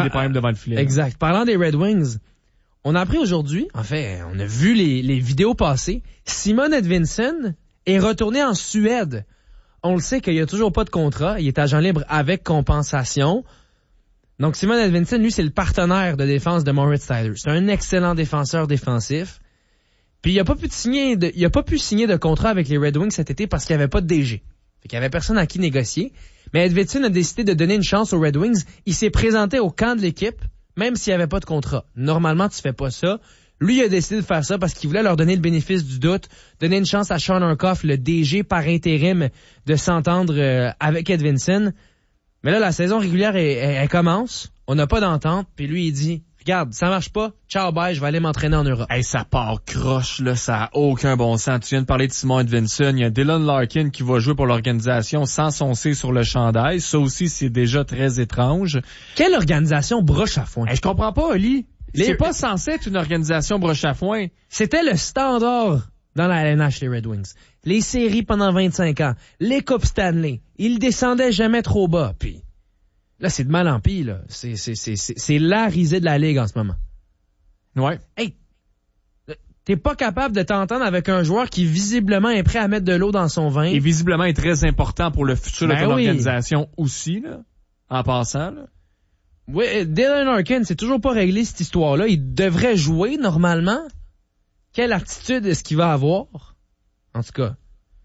des problèmes devant le filet. Exact. Parlant des Red Wings, on a appris aujourd'hui, en fait, on a vu les vidéos passer, Simon Edvinsson est retourné en Suède. On le sait qu'il n'y a toujours pas de contrat. Il est agent libre avec compensation. Donc, Simon Edvinsson, lui, c'est le partenaire de défense de Moritz Seider. C'est un excellent défenseur défensif. Puis, il a pas pu signer de contrat avec les Red Wings cet été parce qu'il n'y avait pas de DG. Fait qu'il y avait personne à qui négocier. Mais Edvinsson a décidé de donner une chance aux Red Wings. Il s'est présenté au camp de l'équipe, même s'il n'y avait pas de contrat. Normalement, tu fais pas ça. Lui, il a décidé de faire ça parce qu'il voulait leur donner le bénéfice du doute, donner une chance à Sean Urquhart, le DG par intérim, de s'entendre avec Edvinsson. Mais là, la saison régulière, elle commence. On n'a pas d'entente. Puis lui, il dit, regarde, ça marche pas. Ciao, bye, je vais aller m'entraîner en Europe. Hey, ça part croche, là. Ça a aucun bon sens. Tu viens de parler de Simon Edvinsson. Il y a Dylan Larkin qui va jouer pour l'organisation sans son C sur le chandail. Ça aussi, c'est déjà très étrange. Quelle organisation broche à foin? Hey, je comprends pas, Oli. C'est pas censé être une organisation broche à foin. C'était le standard dans la LNH, les Red Wings. Les séries pendant 25 ans. Les Coupes Stanley. Ils descendaient jamais trop bas. Puis là, c'est de mal en pis, là. C'est la risée de la Ligue en ce moment. Ouais. Hey, t'es pas capable de t'entendre avec un joueur qui visiblement est prêt à mettre de l'eau dans son vin. Et visiblement est très important pour le futur de ton organisation aussi, là. En passant, là. Oui, Dylan Larkin, c'est toujours pas réglé cette histoire-là. Il devrait jouer normalement. Quelle attitude est-ce qu'il va avoir? En tout cas,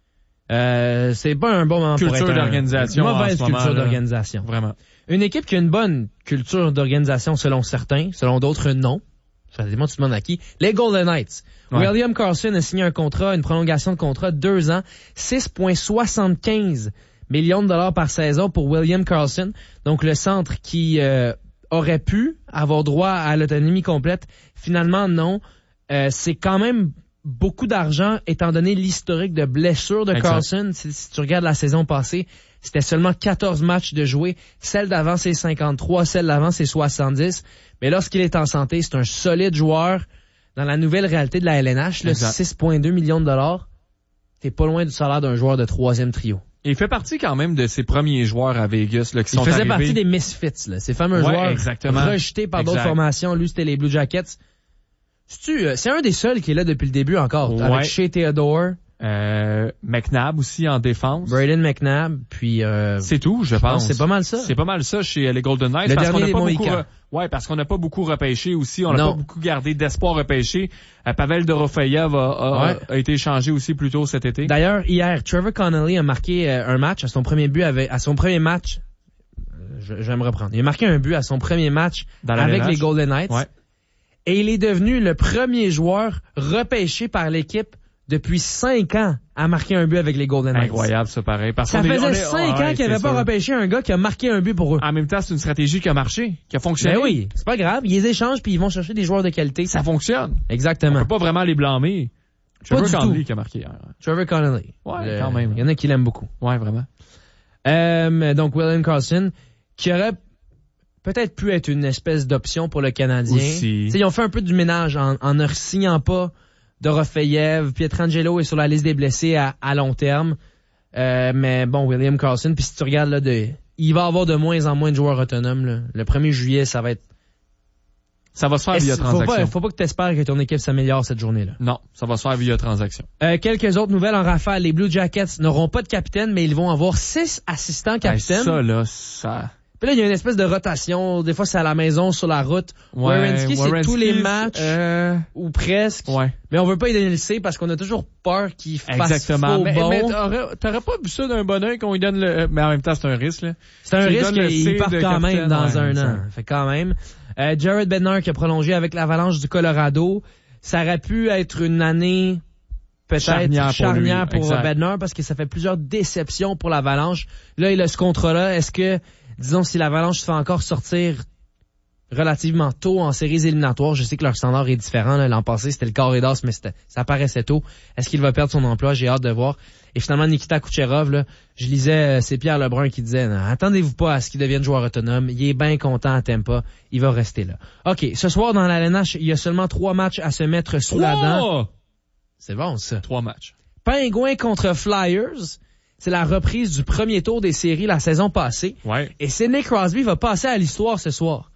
c'est pas un bon moment pour être culture d'organisation. Mauvaise culture d'organisation. Vraiment. Une équipe qui a une bonne culture d'organisation selon certains, selon d'autres non. Ça dépend, tu demandes à qui. Les Golden Knights. Ouais. William Karlsson a signé un contrat, une prolongation de contrat de 2 ans, 6,75 millions de dollars par saison pour William Karlsson. Donc, le centre qui aurait pu avoir droit à l'autonomie complète. Finalement, non. C'est quand même beaucoup d'argent étant donné l'historique de blessure de Karlsson. Si tu regardes la saison passée, c'était seulement 14 matchs de jouer. Celle d'avant, c'est 53. Celle d'avant, c'est 70. Mais lorsqu'il est en santé, c'est un solide joueur. Dans la nouvelle réalité de la LNH, 6,2 millions de dollars, t'es pas loin du salaire d'un joueur de 3e trio. Il fait partie quand même de ses premiers joueurs à Vegas là, qui sont arrivés. Il faisait arrivés. partie des Misfits, là, ces fameux joueurs rejetés par d'autres formations. Lui, c'était les Blue Jackets. C'est un des seuls qui est là depuis le début encore, avec Shea Theodore. McNabb aussi en défense. Braden McNabb, puis c'est tout, je pense. C'est pas mal ça. C'est pas mal ça chez les Golden Knights. Parce qu'on n'a pas beaucoup repêché aussi. On n'a pas beaucoup gardé d'espoir repêché. Pavel Dorofeyev a été échangé aussi plus tôt cet été. D'ailleurs, hier, Trevor Connolly a marqué un match à son premier but à son premier match. Je vais me reprendre. Il a marqué un but à son premier match avec les Golden Knights. Ouais. Et il est devenu le premier joueur repêché par l'équipe depuis 5 ans à marquer un but avec les Golden Knights. Incroyable, ça pareil. Ça faisait 5 ans qu'il n'avait pas repêché un gars qui a marqué un but pour eux. En même temps, c'est une stratégie qui a marché, qui a fonctionné. Ben oui, c'est pas grave. Ils les échangent puis ils vont chercher des joueurs de qualité. Ça fonctionne. Exactement. On peut pas vraiment les blâmer. Trevor Connolly qui a marqué hier. Trevor Connolly. Ouais, quand même. Il y en a qui l'aiment beaucoup. Ouais, vraiment. Donc, William Karlsson, qui aurait peut-être pu être une espèce d'option pour le Canadien. Aussi. T'sais, ils ont fait un peu du ménage en ne signant pas Dorofeyev. Pietrangelo est sur la liste des blessés à long terme. Mais bon, William Karlsson, puis si tu regardes là, il va avoir de moins en moins de joueurs autonomes. Là. Le 1er juillet, ça va être... Ça va se faire via transaction. Faut pas que tu espères que ton équipe s'améliore cette journée-là. Non, ça va se faire via transaction. Quelques autres nouvelles en rafale. Les Blue Jackets n'auront pas de capitaine, mais ils vont avoir 6 assistants capitaines. Ça... Puis là, il y a une espèce de rotation. Des fois, c'est à la maison, sur la route. Werenski, c'est tous les matchs, ou presque. Ouais. Mais on veut pas y donner le C parce qu'on a toujours peur qu'il fasse faux bon. Mais t'aurais pas vu ça d'un bon oeil qu'on lui donne le... Mais en même temps, c'est un risque, là. C'est un risque qu'il part quand même dans un an. Fait quand même. Jared Bednar qui a prolongé avec l'Avalanche du Colorado. Ça aurait pu être une année peut-être charnière pour Bednar parce que ça fait plusieurs déceptions pour l'Avalanche. Là, il a ce contrat-là. Est-ce que, disons, si l'Avalanche se fait encore sortir relativement tôt en séries éliminatoires, je sais que leur standard est différent. Là. L'an passé, c'était le corridor, mais ça paraissait tôt. Est-ce qu'il va perdre son emploi? J'ai hâte de voir. Et finalement, Nikita Kucherov, là, je lisais, c'est Pierre Lebrun qui disait, attendez-vous pas à ce qu'il devienne joueur autonome. Il est bien content à Tampa. Il va rester là. OK. Ce soir, dans la LNH, il y a seulement 3 matchs à se mettre sous la dent. C'est bon, ça. 3 matchs. Pingouins contre Flyers. C'est la reprise du premier tour des séries la saison passée. Ouais. Et Sidney Crosby va passer à l'histoire ce soir.